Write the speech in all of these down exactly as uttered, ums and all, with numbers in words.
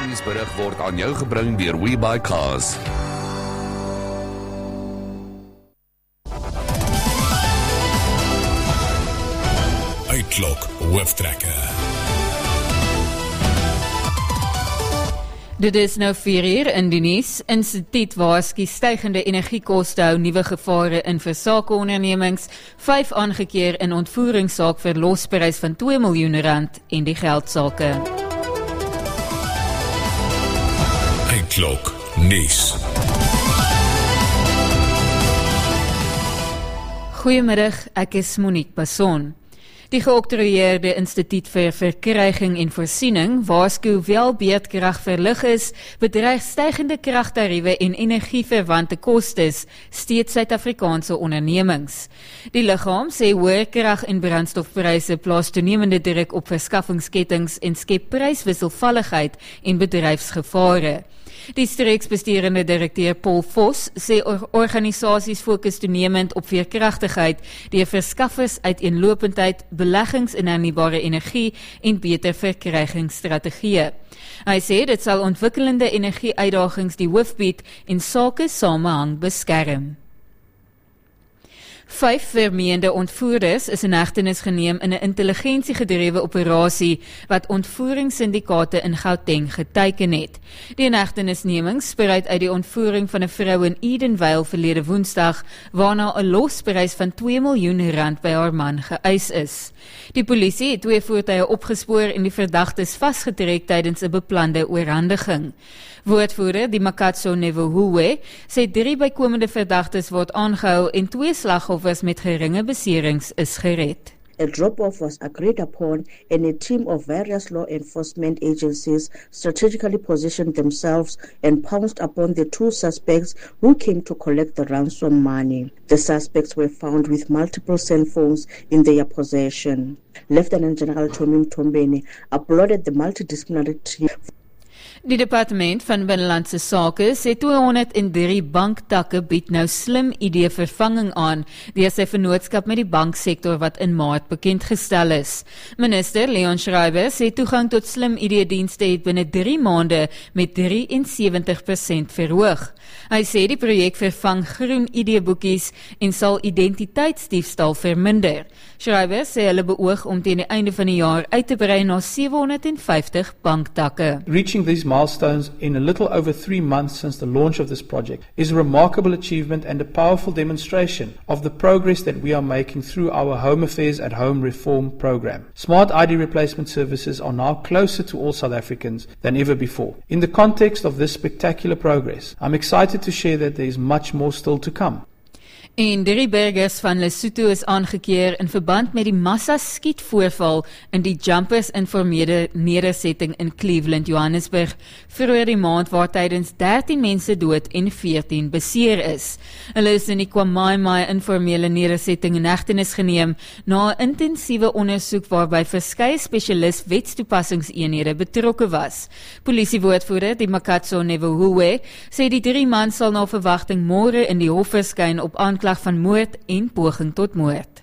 nuusberig word aan jou gebring deur WeBuyCars. Uitklok hooftrekker. Dit is nou vier uur in die nuus. Instituut waarsku stygende energiekoste hou nuwe gevare in vir sakeondernemings, vyf aangekeer in ontvoeringssaak vir losprys van twee miljoen rand en die geldsaake. Uitklok nuus. Goeiemiddag, ek is Monique Passon. Die geoktroeëerde Instituut vir Verkryging en Voorsiening waarsku hoewel beurtkrag verlig is, bedreig stygende kragtariewe en energieverwante kostes steeds Suid-Afrikaanse ondernemings. Die liggaam sê hoë krag- en brandstofpryse plaas toenemende druk op verskaffingskettinge en skep pryswisselvalligheid en bedryfsgevare. Die streeksbestuurende direkteur Paul Vos sê or organisasies fokus toenemend op veerkragtigheid deur verskaffers uiteenlopendheid, beleggings in hernubare energie en beter verkrygingsstrategieë. Hy sê dit sal ontwikkelende energie-uitdagings die hoof bied en sake samehang beskerm. Vyf vermeende ontvoerders is in hegtenis geneem in 'n intelligensiegedrewe operasie wat ontvoeringssyndikaate in Gauteng geteiken het. Die inhegtenisneming spruit uit die ontvoering van 'n vrou in Edenvale verlede Woensdag, waarna 'n losprys van twee miljoen rand by haar man geëis is. Die polisie het twee voertuie opgespoor en die verdagtes vasgetrek tydens 'n beplande oorhandiging. Woordvoerder, die Makatso Nevohuwe, sê drie bykomende verdagtes word aangehou en twee slagoffers met geringe beserings is gered. A drop-off was agreed upon and a team of various law enforcement agencies strategically positioned themselves and pounced upon the two suspects who came to collect the ransom money. The suspects were found with multiple cell phones in their possession. Lieutenant General Tomim Tombeni applauded the multidisciplinary team. Die departement van Binnelandse Sake sê tweehonderddrie banktakke bied nou Slim I D vervanging aan deur sy vennootskap met die banksektor wat in Maart bekendgestel is. Minister Leon Schreiber sê toegang tot Slim I D-dienste het binne drie maande met drie en sewentig persent verhoog. Hy sê die projek vervang groen I D-boekies en sal identiteitsdiefstal verminder. Schreiber sê hulle beoog om teen die einde van die jaar uit te brei na sewehonderdvyftig banktakke. Reaching these milestones in a little over three months since the launch of this project is a remarkable achievement and a powerful demonstration of the progress that we are making through our Home Affairs at Home reform program. Smart I D replacement services are now closer to all South Africans than ever before. In the context of this spectacular progress, I'm excited to share that there is much more still to come. En drie burgers van Lesotho is aangekeer in verband met die massa skietvoorval in die Jumpers informele nedersetting in Cleveland, Johannesburg, vroeër die maand waar tydens dertien mense dood en veertien beseer is. Hulle is in die Kwamaimai informele nedersetting in hegtenis geneem na 'n intensiewe ondersoek waarby verskeie spesialis wetstoepassingseenhede betrokke was. Polisiewoordvoerder, die Makatso Nevohuwe, sê die drie man sal na verwagting môre in die hof verskyn op aanklag van moord en poging tot moord.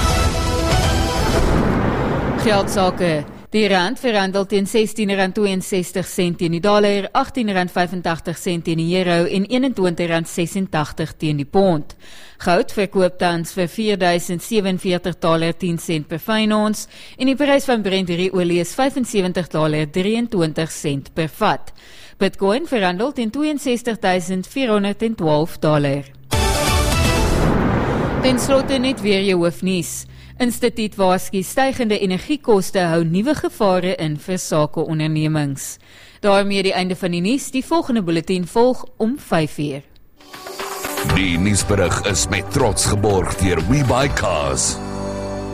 Geldsaake. Die rand verhandel teen sestien rand tweeënsestig sent teen die dollar, agttien rand vyfentagtig sent teen die euro en eenentwintig rand sesentagtig teen die pond. Goud verkoop tans vir vier duisend sewenveertig dollar tien sent per fyn ons en die prys van Brent olie is vyfensewentig dollar drieëntwintig sent per vat. Bitcoin verhandel teen tweeënsestig duisend vierhonderdtwaalf dollar. Ten slotte net weer jou hoofnuus. Instituut waarsku stygende energiekoste hou nuwe gevare in vir sakeondernemings. Daarmee die einde van die nuus. Die volgende bulletin volg om vyf uur. Die nuusberig is met trots geborg deur WeBuyCars.